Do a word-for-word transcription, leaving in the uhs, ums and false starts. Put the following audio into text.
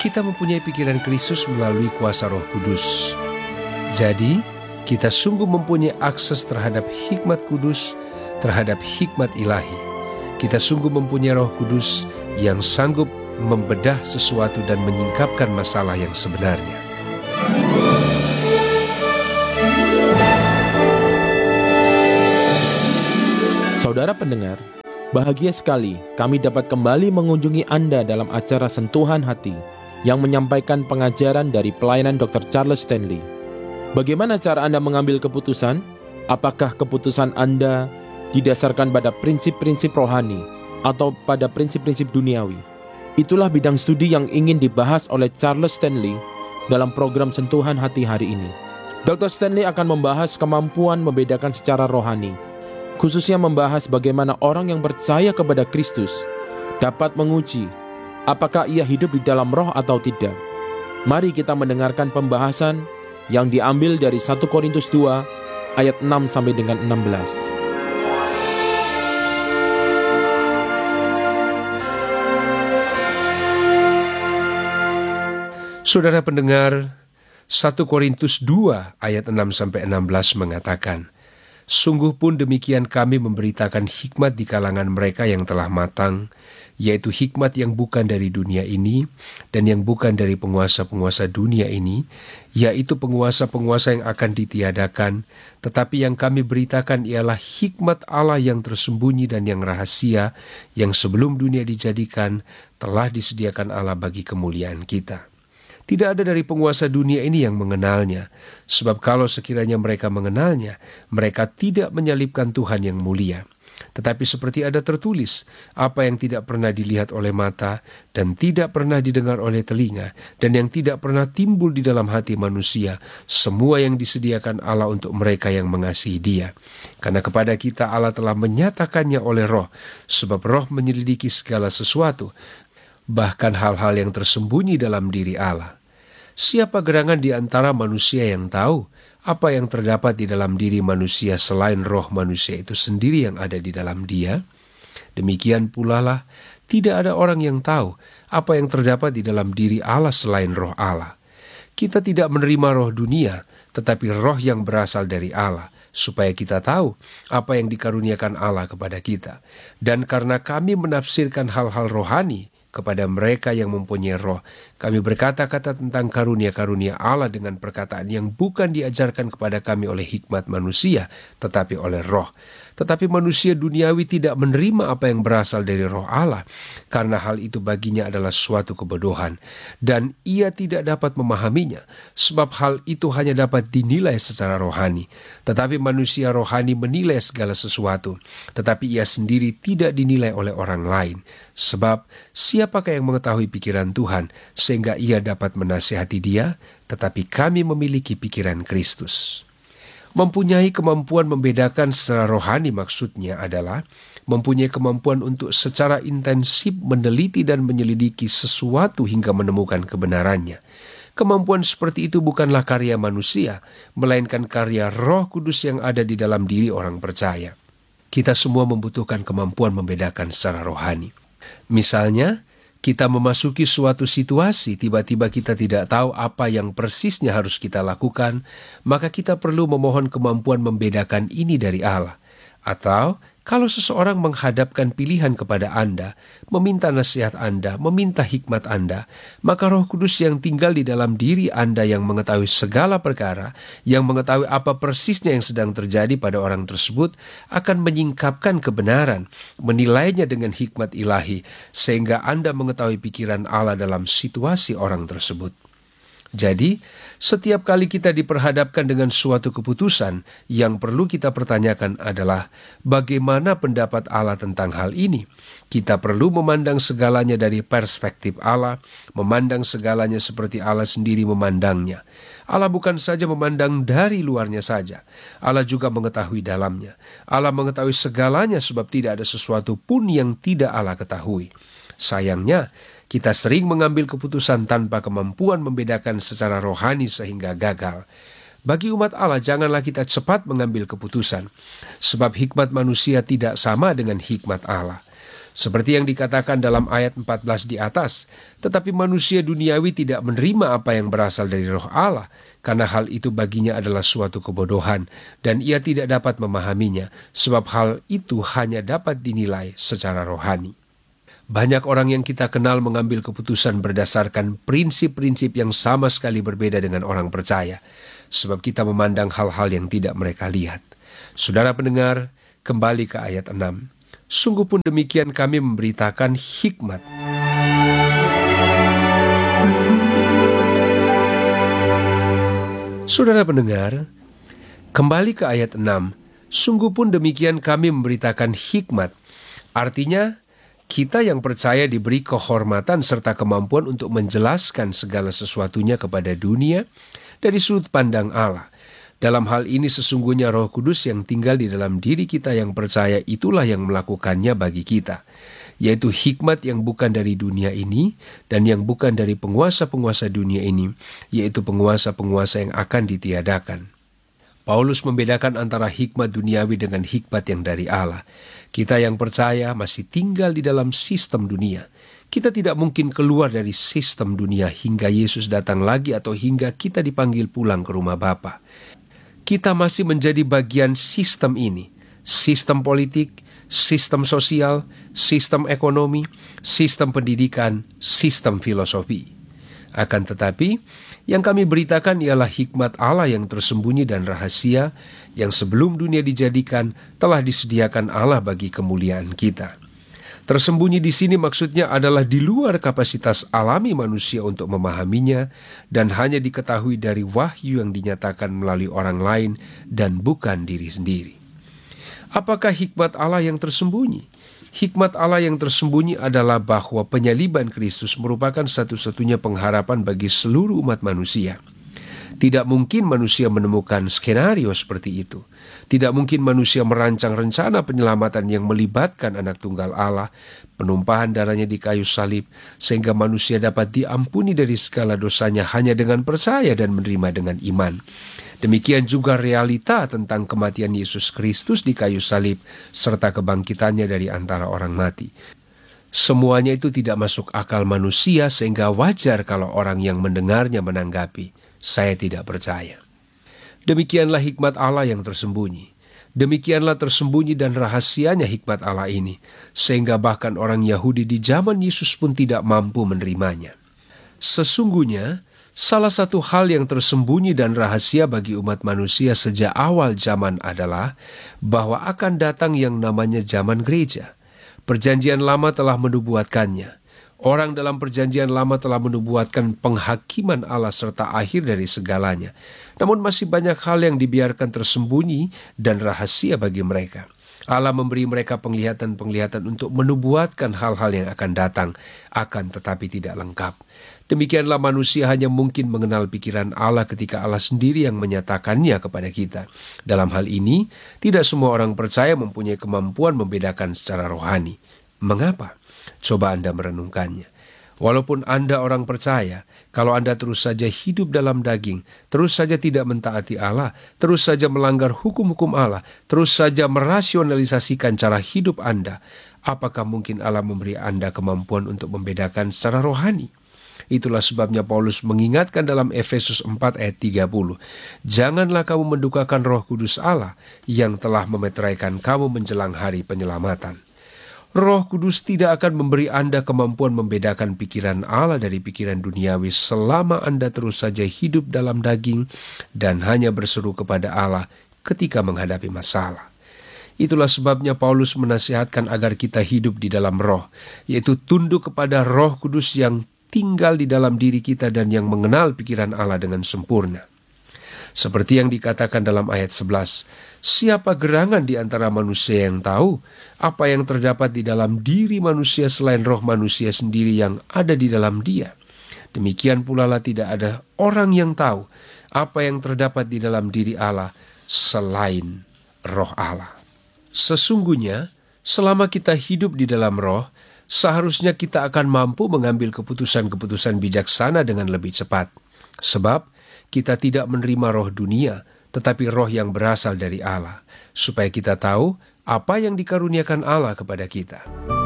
kita mempunyai pikiran Kristus melalui kuasa Roh Kudus. Jadi, kita sungguh mempunyai akses terhadap hikmat kudus, terhadap hikmat ilahi. Kita sungguh mempunyai Roh Kudus yang sanggup membedah sesuatu dan menyingkapkan masalah yang sebenarnya. Saudara pendengar, bahagia sekali kami dapat kembali mengunjungi Anda dalam acara Sentuhan Hati yang menyampaikan pengajaran dari pelayanan dokter Charles Stanley. Bagaimana cara Anda mengambil keputusan? Apakah keputusan Anda didasarkan pada prinsip-prinsip rohani atau pada prinsip-prinsip duniawi? Itulah bidang studi yang ingin dibahas oleh Charles Stanley dalam program Sentuhan Hati hari ini. dokter Stanley akan membahas kemampuan membedakan secara rohani, khususnya membahas bagaimana orang yang percaya kepada Kristus dapat menguji apakah ia hidup di dalam roh atau tidak. Mari kita mendengarkan pembahasan yang diambil dari satu Korintus dua ayat enam sampai dengan enam belas. Saudara pendengar, satu Korintus dua ayat enam sampai enam belas mengatakan, "Sungguh pun demikian kami memberitakan hikmat di kalangan mereka yang telah matang, yaitu hikmat yang bukan dari dunia ini dan yang bukan dari penguasa-penguasa dunia ini, yaitu penguasa-penguasa yang akan ditiadakan, tetapi yang kami beritakan ialah hikmat Allah yang tersembunyi dan yang rahasia, yang sebelum dunia dijadikan telah disediakan Allah bagi kemuliaan kita. Tidak ada dari penguasa dunia ini yang mengenalnya, sebab kalau sekiranya mereka mengenalnya, mereka tidak menyalibkan Tuhan yang mulia. Tetapi seperti ada tertulis, apa yang tidak pernah dilihat oleh mata, dan tidak pernah didengar oleh telinga, dan yang tidak pernah timbul di dalam hati manusia, semua yang disediakan Allah untuk mereka yang mengasihi Dia. Karena kepada kita Allah telah menyatakannya oleh Roh, sebab Roh menyelidiki segala sesuatu, bahkan hal-hal yang tersembunyi dalam diri Allah. Siapa gerangan di antara manusia yang tahu apa yang terdapat di dalam diri manusia selain roh manusia itu sendiri yang ada di dalam dia? Demikian pula lah, tidak ada orang yang tahu apa yang terdapat di dalam diri Allah selain roh Allah. Kita tidak menerima roh dunia, tetapi roh yang berasal dari Allah, supaya kita tahu apa yang dikaruniakan Allah kepada kita. Dan karena kami menafsirkan hal-hal rohani kepada mereka yang mempunyai roh, kami berkata-kata tentang karunia-karunia Allah dengan perkataan yang bukan diajarkan kepada kami oleh hikmat manusia, tetapi oleh roh. Tetapi manusia duniawi tidak menerima apa yang berasal dari roh Allah, karena hal itu baginya adalah suatu kebodohan, dan ia tidak dapat memahaminya, sebab hal itu hanya dapat dinilai secara rohani. Tetapi manusia rohani menilai segala sesuatu, tetapi ia sendiri tidak dinilai oleh orang lain. Sebab siapakah yang mengetahui pikiran Tuhan sehingga ia dapat menasihati Dia? Tetapi kami memiliki pikiran Kristus. Mempunyai kemampuan membedakan secara rohani maksudnya adalah mempunyai kemampuan untuk secara intensif meneliti dan menyelidiki sesuatu hingga menemukan kebenarannya. Kemampuan seperti itu bukanlah karya manusia, melainkan karya Roh Kudus yang ada di dalam diri orang percaya. Kita semua membutuhkan kemampuan membedakan secara rohani. Misalnya, kita memasuki suatu situasi, tiba-tiba kita tidak tahu apa yang persisnya harus kita lakukan, maka kita perlu memohon kemampuan membedakan ini dari Allah. Atau, kalau seseorang menghadapkan pilihan kepada Anda, meminta nasihat Anda, meminta hikmat Anda, maka Roh Kudus yang tinggal di dalam diri Anda yang mengetahui segala perkara, yang mengetahui apa persisnya yang sedang terjadi pada orang tersebut, akan menyingkapkan kebenaran, menilainya dengan hikmat ilahi, sehingga Anda mengetahui pikiran Allah dalam situasi orang tersebut. Jadi, setiap kali kita diperhadapkan dengan suatu keputusan, yang perlu kita pertanyakan adalah bagaimana pendapat Allah tentang hal ini. Kita perlu memandang segalanya dari perspektif Allah, memandang segalanya seperti Allah sendiri memandangnya. Allah bukan saja memandang dari luarnya saja, Allah juga mengetahui dalamnya. Allah mengetahui segalanya sebab tidak ada sesuatu pun yang tidak Allah ketahui. Sayangnya, kita sering mengambil keputusan tanpa kemampuan membedakan secara rohani sehingga gagal. Bagi umat Allah, janganlah kita cepat mengambil keputusan, sebab hikmat manusia tidak sama dengan hikmat Allah. Seperti yang dikatakan dalam ayat empat belas di atas, tetapi manusia duniawi tidak menerima apa yang berasal dari Roh Allah, karena hal itu baginya adalah suatu kebodohan, dan ia tidak dapat memahaminya, sebab hal itu hanya dapat dinilai secara rohani. Banyak orang yang kita kenal mengambil keputusan berdasarkan prinsip-prinsip yang sama sekali berbeda dengan orang percaya, sebab kita memandang hal-hal yang tidak mereka lihat. Saudara pendengar, kembali ke ayat enam. Sungguh pun demikian kami memberitakan hikmat. Saudara pendengar, kembali ke ayat enam. Sungguh pun demikian kami memberitakan hikmat. Artinya, kita yang percaya diberi kehormatan serta kemampuan untuk menjelaskan segala sesuatunya kepada dunia dari sudut pandang Allah. Dalam hal ini sesungguhnya Roh Kudus yang tinggal di dalam diri kita yang percaya itulah yang melakukannya bagi kita, yaitu hikmat yang bukan dari dunia ini dan yang bukan dari penguasa-penguasa dunia ini, yaitu penguasa-penguasa yang akan ditiadakan. Paulus membedakan antara hikmat duniawi dengan hikmat yang dari Allah. Kita yang percaya masih tinggal di dalam sistem dunia. Kita tidak mungkin keluar dari sistem dunia hingga Yesus datang lagi atau hingga kita dipanggil pulang ke rumah Bapa. Kita masih menjadi bagian sistem ini, sistem politik, sistem sosial, sistem ekonomi, sistem pendidikan, sistem filosofi. Akan tetapi, yang kami beritakan ialah hikmat Allah yang tersembunyi dan rahasia, yang sebelum dunia dijadikan telah disediakan Allah bagi kemuliaan kita. Tersembunyi di sini maksudnya adalah di luar kapasitas alami manusia untuk memahaminya dan hanya diketahui dari wahyu yang dinyatakan melalui orang lain dan bukan diri sendiri. Apakah hikmat Allah yang tersembunyi? Hikmat Allah yang tersembunyi adalah bahwa penyaliban Kristus merupakan satu-satunya pengharapan bagi seluruh umat manusia. Tidak mungkin manusia menemukan skenario seperti itu. Tidak mungkin manusia merancang rencana penyelamatan yang melibatkan anak tunggal Allah, penumpahan darahnya di kayu salib, sehingga manusia dapat diampuni dari segala dosanya hanya dengan percaya dan menerima dengan iman. Demikian juga realita tentang kematian Yesus Kristus di kayu salib, serta kebangkitannya dari antara orang mati. Semuanya itu tidak masuk akal manusia sehingga wajar kalau orang yang mendengarnya menanggapi, "Saya tidak percaya." Demikianlah hikmat Allah yang tersembunyi. Demikianlah tersembunyi dan rahasianya hikmat Allah ini, sehingga bahkan orang Yahudi di zaman Yesus pun tidak mampu menerimanya. Sesungguhnya, salah satu hal yang tersembunyi dan rahasia bagi umat manusia sejak awal zaman adalah bahwa akan datang yang namanya zaman gereja. Perjanjian lama telah menubuatkannya. Orang dalam perjanjian lama telah menubuatkan penghakiman Allah serta akhir dari segalanya. Namun masih banyak hal yang dibiarkan tersembunyi dan rahasia bagi mereka. Allah memberi mereka penglihatan-penglihatan untuk menubuatkan hal-hal yang akan datang, akan tetapi tidak lengkap. Demikianlah manusia hanya mungkin mengenal pikiran Allah ketika Allah sendiri yang menyatakannya kepada kita. Dalam hal ini, tidak semua orang percaya mempunyai kemampuan membedakan secara rohani. Mengapa? Coba Anda merenungkannya. Walaupun Anda orang percaya, kalau Anda terus saja hidup dalam daging, terus saja tidak mentaati Allah, terus saja melanggar hukum-hukum Allah, terus saja merasionalisasikan cara hidup Anda, apakah mungkin Allah memberi Anda kemampuan untuk membedakan secara rohani? Itulah sebabnya Paulus mengingatkan dalam Efesus empat ayat tiga puluh, "Janganlah kamu mendukakan Roh Kudus Allah yang telah memeteraikan kamu menjelang hari penyelamatan." Roh Kudus tidak akan memberi Anda kemampuan membedakan pikiran Allah dari pikiran duniawi selama Anda terus saja hidup dalam daging dan hanya berseru kepada Allah ketika menghadapi masalah. Itulah sebabnya Paulus menasihatkan agar kita hidup di dalam roh, yaitu tunduk kepada Roh Kudus yang tinggal di dalam diri kita dan yang mengenal pikiran Allah dengan sempurna. Seperti yang dikatakan dalam ayat sebelas, "Siapa gerangan di antara manusia yang tahu apa yang terdapat di dalam diri manusia selain roh manusia sendiri yang ada di dalam dia? Demikian pula lah tidak ada orang yang tahu apa yang terdapat di dalam diri Allah selain roh Allah." Sesungguhnya, selama kita hidup di dalam roh, seharusnya kita akan mampu mengambil keputusan-keputusan bijaksana dengan lebih cepat. Sebab kita tidak menerima roh dunia, tetapi roh yang berasal dari Allah, supaya kita tahu apa yang dikaruniakan Allah kepada kita.